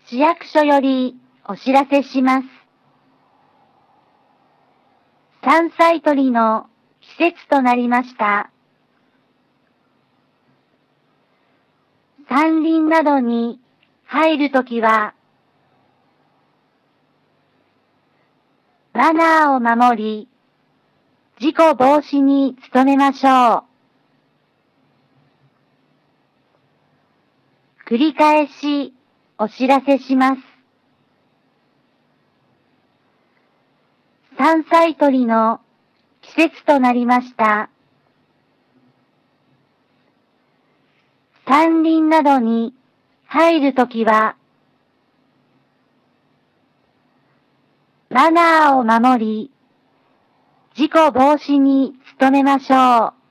市役所よりお知らせします。山菜採りの季節となりました。山林などに入るときは、マナーを守り、事故防止に努めましょう。繰り返しお知らせします。山菜採りの季節となりました。山林などに入るときは、マナーを守り、事故防止に努めましょう。